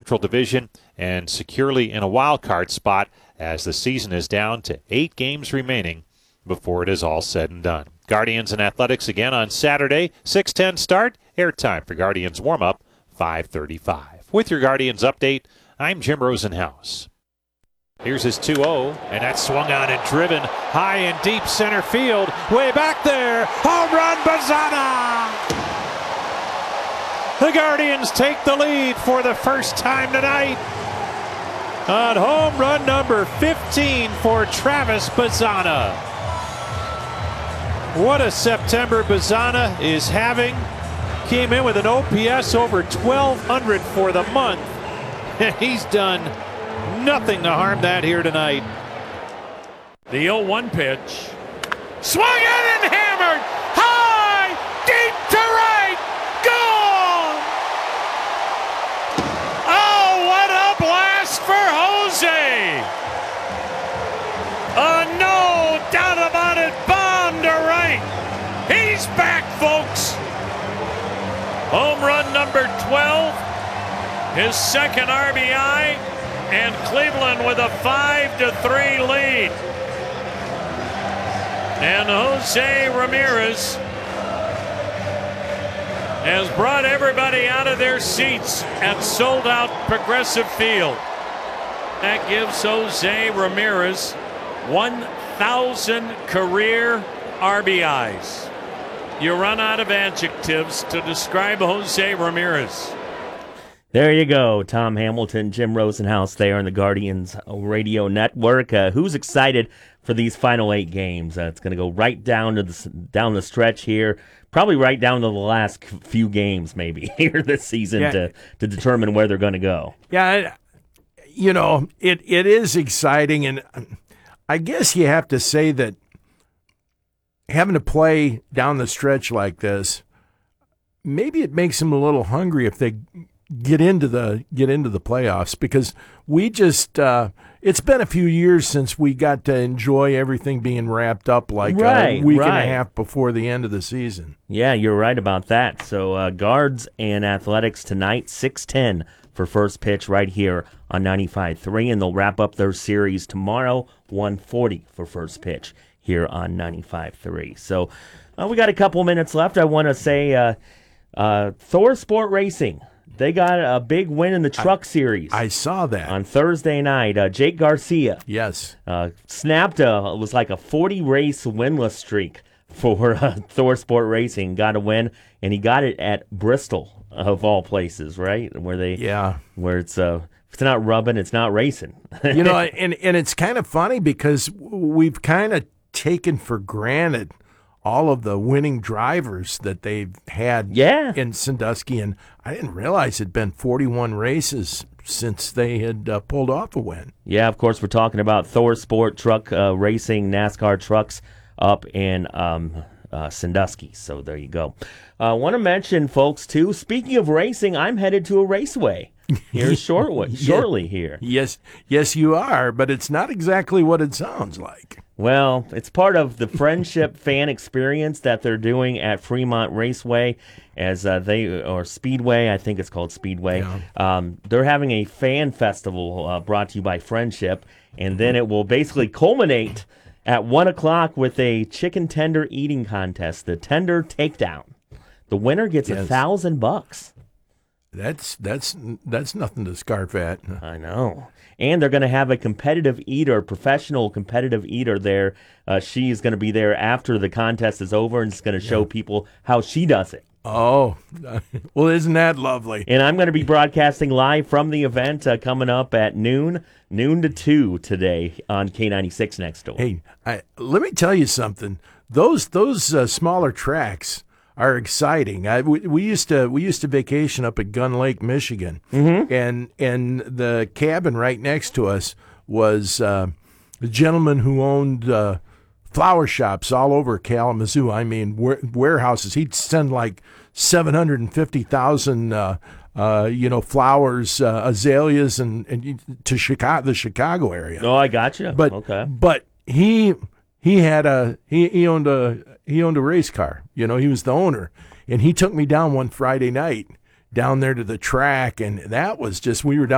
Central Division and securely in a wild card spot as the season is down to 8 games remaining before it is all said and done. Guardians and Athletics again on Saturday, 6:10 start. Airtime for Guardians warm-up, 5:35. With your Guardians update, I'm Jim Rosenhaus. Here's his 2-0, and that's swung on and driven high and deep center field. Way back there, home run, Bazana! The Guardians take the lead for the first time tonight on home run number 15 for Travis Bazana. What a September Bazana is having. Came in with an OPS over 1,200 for the month, and he's done nothing to harm that here tonight. The 0-1 pitch. Swung in and hammered. High, deep to right. Gone. Oh, what a blast for Jose. No doubt about it. Bomb to right. He's back, folks. Home run number 12. His second RBI. And Cleveland with a 5-3 lead. And Jose Ramirez has brought everybody out of their seats at sold-out Progressive Field. That gives Jose Ramirez 1,000 career RBIs. You run out of adjectives to describe Jose Ramirez. There you go, Tom Hamilton, Jim Rosenhaus there on the Guardians Radio Network. Who's excited for these final 8 games? It's going to go right down to the stretch here, probably right down to the last few games maybe here this season to determine where they're going to go. Yeah, you know, it is exciting, and I guess you have to say that having to play down the stretch like this, maybe it makes them a little hungry if they get into the playoffs, because we just it's been a few years since we got to enjoy everything being wrapped up like a week and a half before the end of the season. Yeah, you're right about that. So Guards and Athletics tonight, 6:10 for first pitch right here on 95.3, and they'll wrap up their series tomorrow, 1:40 for first pitch here on 95.3. So we got a couple minutes left. I want to say Thor Sport Racing, they got a big win in the truck series. I saw that. On Thursday night. Jake Garcia. Yes. Snapped it was like a 40-race winless streak for Thor Sport Racing. Got a win, and he got it at Bristol, of all places, right? Where it's if it's not rubbing, it's not racing. You know, and it's kind of funny because we've kind of taken for granted all of the winning drivers that they've had in Sandusky, and I didn't realize it'd been 41 races since they had pulled off a win. Yeah, of course, we're talking about Thor Sport Truck Racing, NASCAR trucks up in Sandusky. So there you go. I want to mention, folks, too, speaking of racing, I'm headed to a raceway here shortly here. Yes, you are, but it's not exactly what it sounds like. Well, it's part of the Friendship fan experience that they're doing at Fremont Raceway, or Speedway, I think it's called Speedway. Yeah. They're having a fan festival brought to you by Friendship, and then it will basically culminate at 1 o'clock with a chicken tender eating contest, the Tender Takedown. The winner gets $1,000. That's nothing to scarf at. I know. And they're going to have a professional competitive eater there. She's going to be there after the contest is over, and it's going to show people how she does it. Oh, well, isn't that lovely? And I'm going to be broadcasting live from the event coming up at noon to 2 today on K96 Next Door. Hey, let me tell you something. Those smaller tracks are exciting. We used to vacation up at Gun Lake, Michigan, and the cabin right next to us was a gentleman who owned flower shops all over Kalamazoo. I mean, warehouses. He'd send like 750,000 flowers, azaleas, and to Chicago, the Chicago area. Oh, I gotcha. But he owned a race car. You know, he was the owner, and he took me down one Friday night down there to the track, and that was just, we were down